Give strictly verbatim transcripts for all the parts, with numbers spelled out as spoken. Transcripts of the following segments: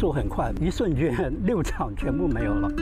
速很快，一瞬间六场全部没有了。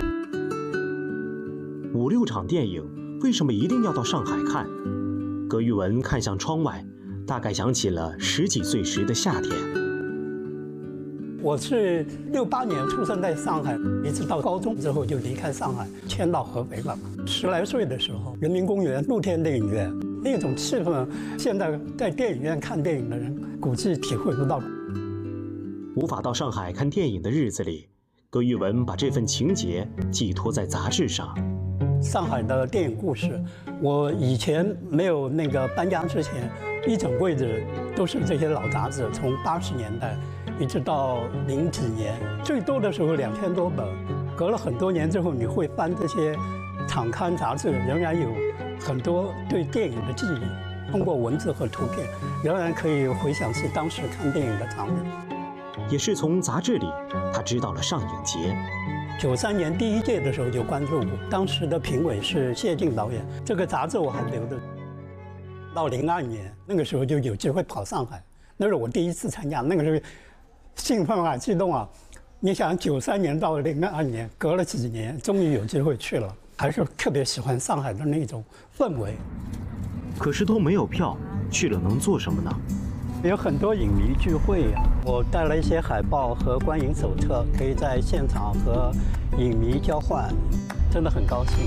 五六场电影，为什么一定要到上海看？葛玉文看向窗外，大概想起了十几岁时的夏天。 我是六八年出生在上海，一直到高中之后就离开上海，迁到合肥了。十来岁的时候，人民公园露天电影院那种气氛，现在在电影院看电影的人估计体会不到。 无法到上海看电影的日子里，葛玉文把这份情结寄托在杂志上。 上海的电影故事，我以前没有那个搬家之前，一整柜子都是这些老杂志，从八十年代一直到零几年，最多的时候两千多本。隔了很多年之后，你会翻这些场刊杂志，仍然有很多对电影的记忆，通过文字和图片，仍然可以回想起当时看电影的场景。 也是从杂志里，他知道了上影节。 九三年第一届的时候就关注过，当时的评委是谢晋导演，这个杂志我还留着。到零二年那个时候就有机会跑上海，那是我第一次参加，那个时候兴奋啊，激动啊！你想九三年到零二年，隔了几年，终于有机会去了，还是特别喜欢上海的那种氛围。 可是都没有票，去了能做什么呢？ 有很多影迷聚会呀、啊，我带了一些海报和观影手册，可以在现场和影迷交换，真的很高兴。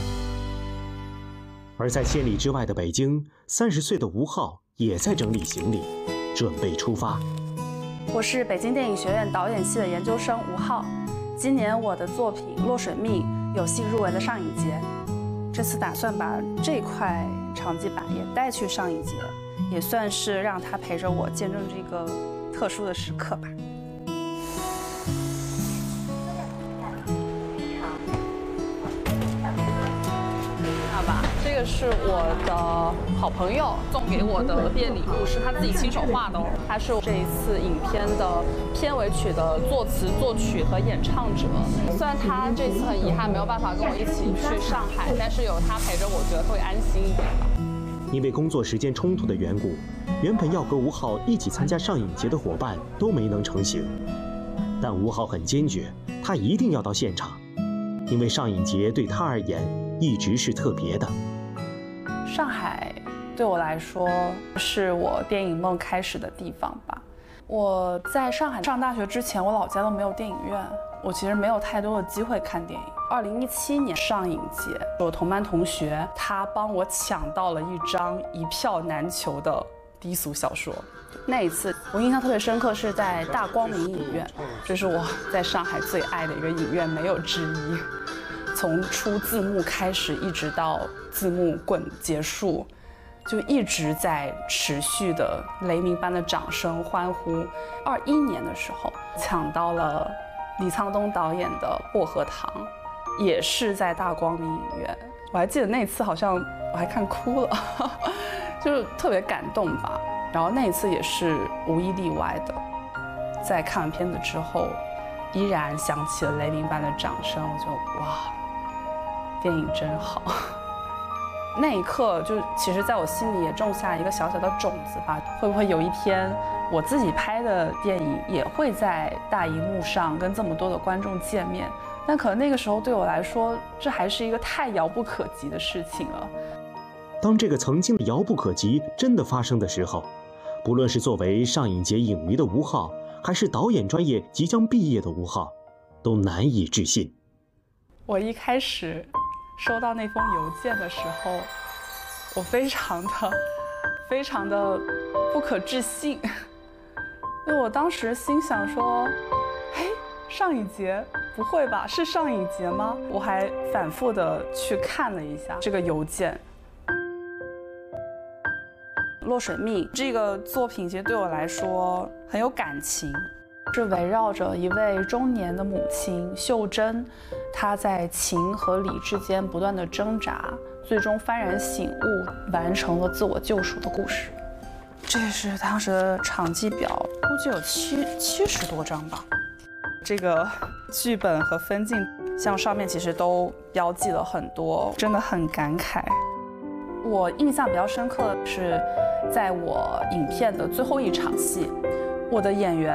而在千里之外的北京，三十岁的吴昊也在整理行李，准备出发。 我是北京电影学院导演系的研究生吴昊，今年我的作品《落水蜜》有幸入围了上影节，这次打算把这块长记板也带去上影节。也算是让他陪着我见证这个特殊的时刻吧。好吧，这个是我的好朋友送给我的毕业礼物，是他自己亲手画的哦。他是这一次影片的片尾曲的作词、作曲和演唱者。虽然他这次很遗憾没有办法跟我一起去上海，但是有他陪着我，觉得会安心一点吧。 因为工作时间冲突的缘故，原本要和吴昊一起参加上影节的伙伴都没能成行。但吴昊很坚决，他一定要到现场，因为上影节对他而言一直是特别的。 上海对我来说是我电影梦开始的地方吧。我在上海上大学之前，我老家都没有电影院，我其实没有太多的机会看电影。二零一七年上影节，我同班同学他帮我抢到了一张一票难求的低俗小说。那一次我印象特别深刻，是在大光明影院，这是我在上海最爱的一个影院，没有之一。从出字幕开始，一直到字幕滚结束，就一直在持续的雷鸣般的掌声欢呼。二一年的时候抢到了李沧东导演的《薄荷糖》，也是在大光明影院。我还记得那次好像我还看哭了，就是特别感动吧。然后那一次也是无一例外的，在看完片子之后，依然响起了雷鸣般的掌声。我就哇，电影真好。那一刻就其实在我心里也种下一个小小的种子吧，会不会有一天我自己拍的电影也会在大荧幕上跟这么多的观众见面？但可能那个时候对我来说，这还是一个太遥不可及的事情了。 当这个曾经遥不可及真的发生的时候，不论是作为上影节影迷的吴昊，还是导演专业即将毕业的吴昊，都难以置信。 我一开始收到那封邮件的时候，我非常的非常的不可置信，因为我当时心想说，嘿，上影节不会吧？是上影节吗？我还反复的去看了一下这个邮件。《落水蜜》这个作品其实对我来说很有感情，是围绕着一位中年的母亲秀珍，她在情和理之间不断的挣扎，最终幡然醒悟，完成了自我救赎的故事。这是当时的场记表，估计有七七十多张吧。这个剧本和分镜，像上面其实都标记了很多，真的很感慨。我印象比较深刻的是，在我影片的最后一场戏，我的演员